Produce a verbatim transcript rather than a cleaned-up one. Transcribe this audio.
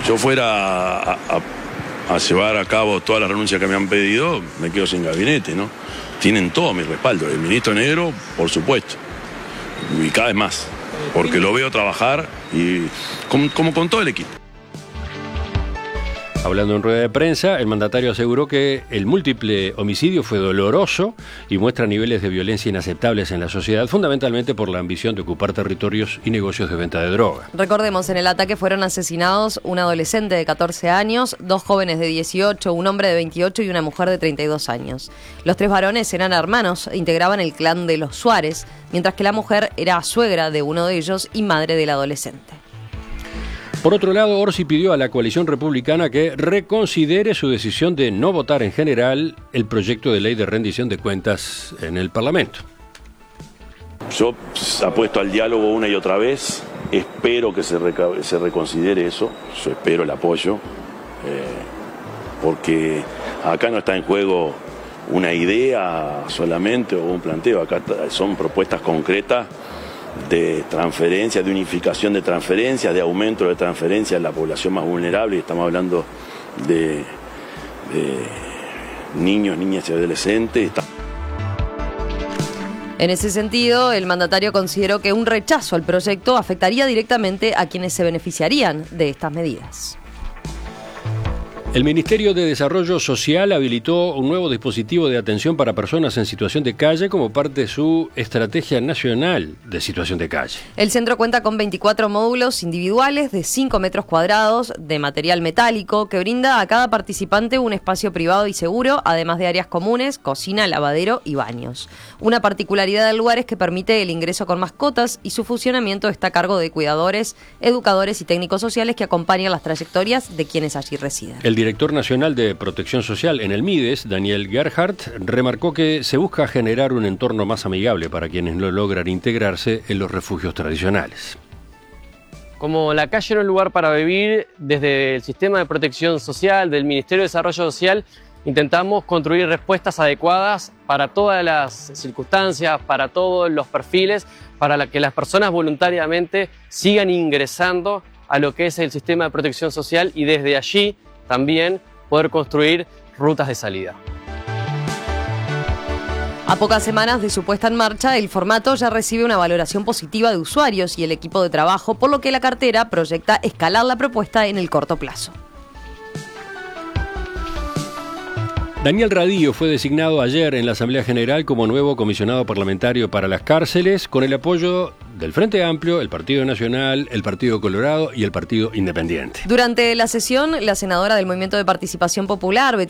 yo fuera a, a, a llevar a cabo todas las renuncias que me han pedido, me quedo sin gabinete, ¿no? Tienen todo mi respaldo. El ministro Negro, por supuesto. Y cada vez más. Porque lo veo trabajar y como, como con todo el equipo. Hablando en rueda de prensa, el mandatario aseguró que el múltiple homicidio fue doloroso y muestra niveles de violencia inaceptables en la sociedad, fundamentalmente por la ambición de ocupar territorios y negocios de venta de droga. Recordemos, en el ataque fueron asesinados un adolescente de catorce años, dos jóvenes de dieciocho, un hombre de veintiocho y una mujer de treinta y dos años. Los tres varones eran hermanos e integraban el clan de los Suárez, mientras que la mujer era suegra de uno de ellos y madre del adolescente. Por otro lado, Orsi pidió a la coalición republicana que reconsidere su decisión de no votar en general el proyecto de ley de rendición de cuentas en el Parlamento. Yo pues, apuesto al diálogo una y otra vez, espero que se, reca- se reconsidere eso, yo espero el apoyo, eh, porque acá no está en juego una idea solamente o un planteo, acá son propuestas concretas de transferencia, de unificación de transferencias, de aumento de transferencias en la población más vulnerable, estamos hablando de, de niños, niñas y adolescentes. En ese sentido, el mandatario consideró que un rechazo al proyecto afectaría directamente a quienes se beneficiarían de estas medidas. El Ministerio de Desarrollo Social habilitó un nuevo dispositivo de atención para personas en situación de calle como parte de su Estrategia Nacional de Situación de Calle. El centro cuenta con veinticuatro módulos individuales de cinco metros cuadrados de material metálico que brinda a cada participante un espacio privado y seguro, además de áreas comunes, cocina, lavadero y baños. Una particularidad del lugar es que permite el ingreso con mascotas y su funcionamiento está a cargo de cuidadores, educadores y técnicos sociales que acompañan las trayectorias de quienes allí residen. El director nacional de Protección Social en el MIDES, Daniel Gerhardt, remarcó que se busca generar un entorno más amigable para quienes no logran integrarse en los refugios tradicionales. Como la calle era un lugar para vivir, desde el sistema de protección social, del Ministerio de Desarrollo Social, intentamos construir respuestas adecuadas para todas las circunstancias, para todos los perfiles, para que las personas voluntariamente sigan ingresando a lo que es el sistema de protección social y desde allí también poder construir rutas de salida. A pocas semanas de su puesta en marcha, el formato ya recibe una valoración positiva de usuarios y el equipo de trabajo, por lo que la cartera proyecta escalar la propuesta en el corto plazo. Daniel Radillo fue designado ayer en la Asamblea General como nuevo comisionado parlamentario para las cárceles, con el apoyo del Frente Amplio, el Partido Nacional, el Partido Colorado y el Partido Independiente. Durante la sesión, la senadora del Movimiento de Participación Popular,